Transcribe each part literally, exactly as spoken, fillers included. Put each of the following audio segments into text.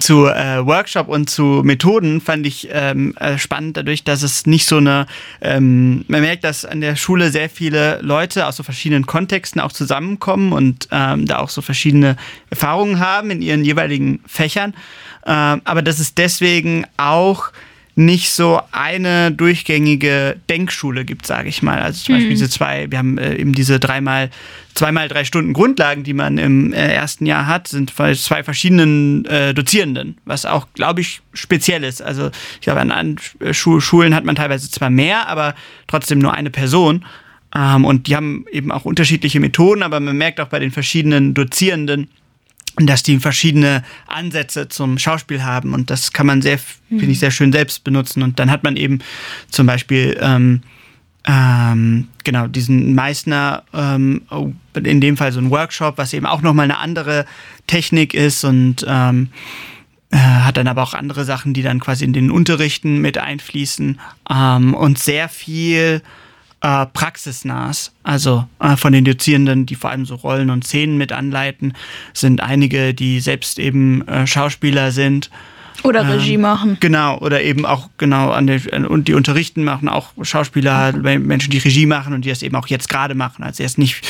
zu äh, Workshop und zu Methoden fand ich ähm, äh, spannend dadurch, dass es nicht so eine, ähm, man merkt, dass an der Schule sehr viele Leute aus so verschiedenen Kontexten auch zusammenkommen und ähm, da auch so verschiedene Erfahrungen haben in ihren jeweiligen Fächern, ähm, aber dass es deswegen auch nicht so eine durchgängige Denkschule gibt, sage ich mal. Also zum mhm. Beispiel diese zwei, wir haben äh, eben diese dreimal, zweimal drei Stunden Grundlagen, die man im äh, ersten Jahr hat, sind von zwei verschiedenen äh, Dozierenden, was auch, glaube ich, speziell ist. Also ich glaube, an, an Schu- Schulen hat man teilweise zwar mehr, aber trotzdem nur eine Person. Ähm, und die haben eben auch unterschiedliche Methoden, aber man merkt auch bei den verschiedenen Dozierenden, dass die verschiedene Ansätze zum Schauspiel haben und das kann man sehr, mhm. finde ich, sehr schön selbst benutzen und dann hat man eben zum Beispiel ähm, ähm, genau diesen Meissner, ähm, in dem Fall so ein Workshop, was eben auch nochmal eine andere Technik ist und ähm, äh, hat dann aber auch andere Sachen, die dann quasi in den Unterrichten mit einfließen ähm, und sehr viel Äh, praxisnahs, also äh, von den Dozierenden, die vor allem so Rollen und Szenen mit anleiten, sind einige, die selbst eben äh, Schauspieler sind. Oder ähm, Regie machen. Genau, oder eben auch genau an der, und die unterrichten, machen auch Schauspieler, mhm. Menschen, die Regie machen und die das eben auch jetzt gerade machen, also erst nicht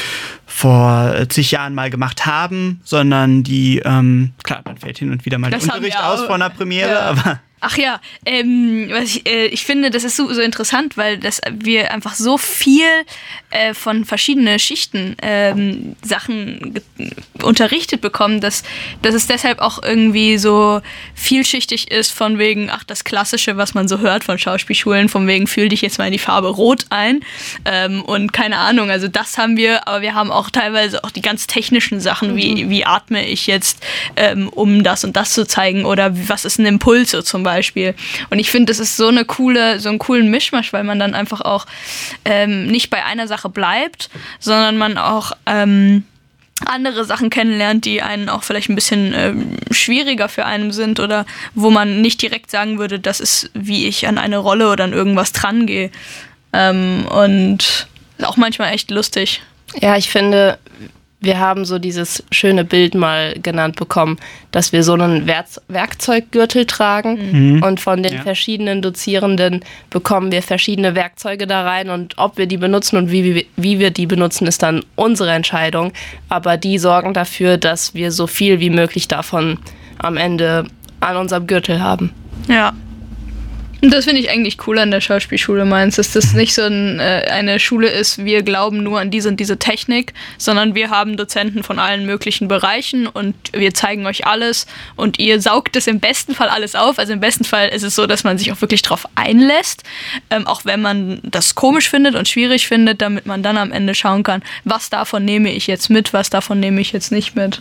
vor zig Jahren mal gemacht haben, sondern die, ähm, klar, dann fällt hin und wieder mal das der Unterricht aus vor einer Premiere, ja. aber Ach ja, ähm, was ich, äh, ich finde, das ist so, so interessant, weil das, wir einfach so viel äh, von verschiedenen Schichten ähm, Sachen ge- unterrichtet bekommen, dass, dass es deshalb auch irgendwie so vielschichtig ist von wegen, ach, das Klassische, was man so hört von Schauspielschulen, von wegen, fühl dich jetzt mal in die Farbe Rot ein ähm, und keine Ahnung, also das haben wir, aber wir haben auch teilweise auch die ganz technischen Sachen, mhm. wie, wie atme ich jetzt, ähm, um das und das zu zeigen oder was ist ein Impuls so zum Beispiel. Beispiel. Und ich finde, das ist so eine coole, so einen coolen Mischmasch, weil man dann einfach auch ähm, nicht bei einer Sache bleibt, sondern man auch ähm, andere Sachen kennenlernt, die einen auch vielleicht ein bisschen ähm, schwieriger für einen sind oder wo man nicht direkt sagen würde, das ist, wie ich an eine Rolle oder an irgendwas dran gehe. Ähm, und auch manchmal echt lustig. Ja, ich finde, wir haben so dieses schöne Bild mal genannt bekommen, dass wir so einen Werz- Werkzeuggürtel tragen mhm. und von den ja. verschiedenen Dozierenden bekommen wir verschiedene Werkzeuge da rein und ob wir die benutzen und wie, wie, wie wir die benutzen, ist dann unsere Entscheidung. Aber die sorgen dafür, dass wir so viel wie möglich davon am Ende an unserem Gürtel haben. Ja. Und das finde ich eigentlich cool an der Schauspielschule Mainz, dass das nicht so ein, äh, eine Schule ist, wir glauben nur an diese und diese Technik, sondern wir haben Dozenten von allen möglichen Bereichen und wir zeigen euch alles und ihr saugt es im besten Fall alles auf. Also im besten Fall ist es so, dass man sich auch wirklich drauf einlässt, ähm, auch wenn man das komisch findet und schwierig findet, damit man dann am Ende schauen kann, was davon nehme ich jetzt mit, was davon nehme ich jetzt nicht mit.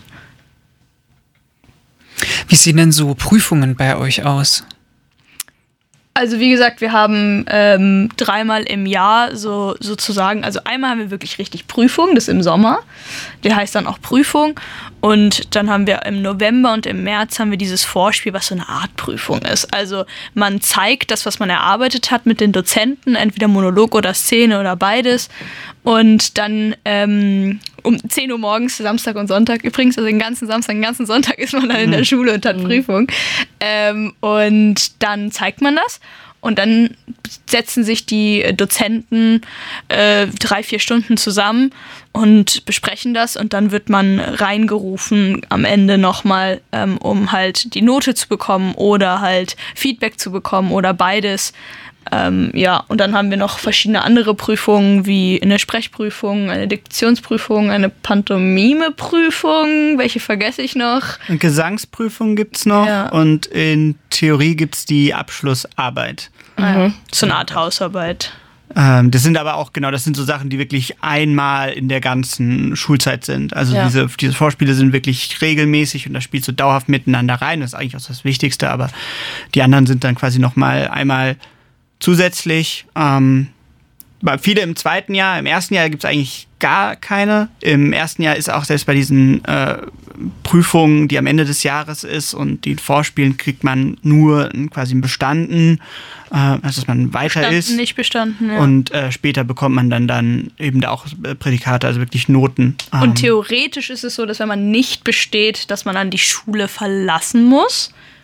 Wie sehen denn so Prüfungen bei euch aus? Also wie gesagt, wir haben ähm, dreimal im Jahr so sozusagen, also einmal haben wir wirklich richtig Prüfung, das ist im Sommer, die heißt dann auch Prüfung und dann haben wir im November und im März haben wir dieses Vorspiel, was so eine Art Prüfung ist. Also man zeigt das, was man erarbeitet hat mit den Dozenten, entweder Monolog oder Szene oder beides und dann ähm, um zehn Uhr morgens, Samstag und Sonntag übrigens, also den ganzen Samstag, den ganzen Sonntag ist man dann in der Schule und hat mhm. Prüfung. Ähm, und dann zeigt man das und dann setzen sich die Dozenten äh, drei, vier Stunden zusammen und besprechen das und dann wird man reingerufen am Ende nochmal, ähm, um halt die Note zu bekommen oder halt Feedback zu bekommen oder beides. Ähm, ja, und dann haben wir noch verschiedene andere Prüfungen, wie eine Sprechprüfung, eine Diktionsprüfung, eine Pantomime-Prüfung, welche vergesse ich noch? Eine Gesangsprüfung gibt's noch ja. und in Theorie gibt's die Abschlussarbeit. Mhm. So eine Art Hausarbeit. Ähm, das sind aber auch, genau, das sind so Sachen, die wirklich einmal in der ganzen Schulzeit sind. Also ja. diese, diese Vorspiele sind wirklich regelmäßig und da spielst du dauerhaft miteinander rein. Das ist eigentlich auch das Wichtigste, aber die anderen sind dann quasi nochmal einmal zusätzlich, ähm, viele im zweiten Jahr, im ersten Jahr gibt es eigentlich gar keine. Im ersten Jahr ist auch selbst bei diesen äh, Prüfungen, die am Ende des Jahres ist und die Vorspielen, kriegt man nur quasi einen Bestanden, äh, also dass man weiter bestanden, ist. Nicht bestanden, ja. Und äh, später bekommt man dann, dann eben da auch Prädikate, also wirklich Noten. Und ähm, theoretisch ist es so, dass wenn man nicht besteht, dass man dann die Schule verlassen muss.